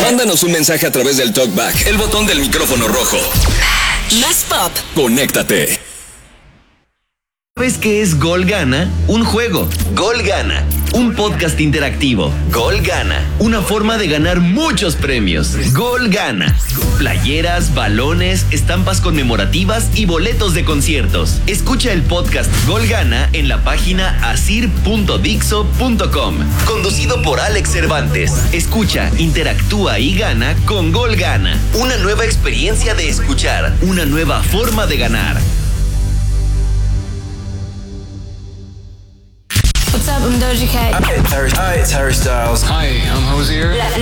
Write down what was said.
Mándanos un mensaje a través del TalkBack, el botón del micrófono rojo. Más pop. Conéctate. ¿Sabes qué es Gol Gana? Un juego. Gol Gana. Un podcast interactivo. Gol Gana. Una forma de ganar muchos premios. Gol Gana. Playeras, balones, estampas conmemorativas y boletos de conciertos. Escucha el podcast Gol Gana en la página asir.dixo.com. Conducido por Alex Cervantes. Escucha, interactúa y gana con Gol Gana. Una nueva experiencia de escuchar. Una nueva forma de ganar. What's up, I'm Doja Cat. Hi, it's Harry Styles. Hi, I'm Hosier.